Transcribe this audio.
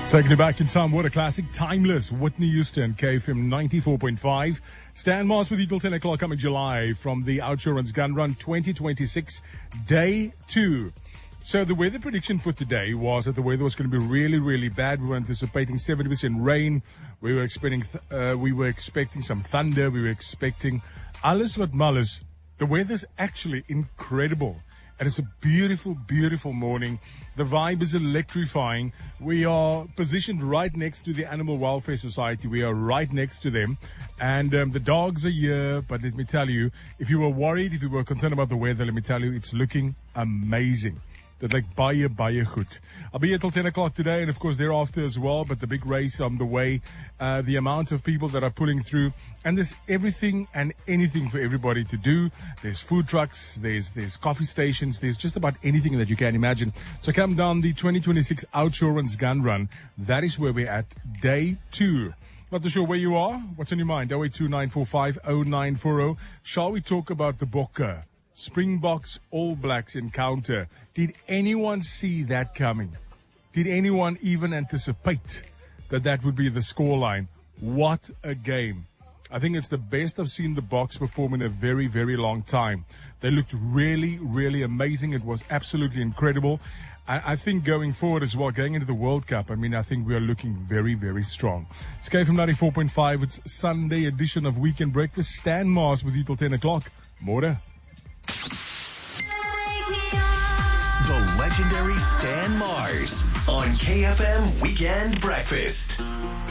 Taking you back in time, what a classic. Timeless, Whitney Houston, KFM 94.5. Stan Mars with you till 10 o'clock coming July from the Outsurance Gun Run 2026, Day 2. So the weather prediction for today was that the weather was going to be really, really bad. We were anticipating 70% rain. We were expecting some thunder. We were expecting alles wat mal is. The weather's actually incredible. And it's a beautiful, beautiful morning. The vibe is electrifying. We are positioned right next to the Animal Welfare Society. We are right next to them. And the dogs are here. But let me tell you, if you were worried, if you were concerned about the weather, let me tell you, it's looking amazing. That like baie goed. I'll be here till 10 o'clock today, and of course thereafter as well, but the big race on the way, the amount of people that are pulling through, and there's everything and anything for everybody to do. There's food trucks, there's coffee stations, there's just about anything that you can imagine. So come down the 2026 Outsurance Gun Run. That is where we're at, Day 2. Not too sure where you are. What's on your mind? 0829450940. Shall we talk about the Bokke Springboks All Blacks encounter? Did anyone see that coming? Did anyone even anticipate that would be the scoreline? What a game. I think it's the best I've seen the Boks perform in a very, very long time. They looked really, really amazing. It was absolutely incredible. I think going forward as well, going into the World Cup, I think we are looking very, very strong. It's KFM 94.5. It's Sunday edition of Weekend Breakfast. Stan Mars with you till 10 o'clock. More. The legendary Stan Mars on KFM Weekend Breakfast.